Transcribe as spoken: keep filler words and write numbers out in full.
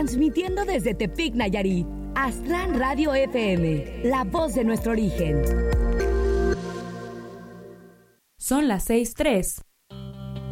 Transmitiendo desde Tepic, Nayarit, Aztlán Radio F M, la voz de nuestro origen. Son las seis tres.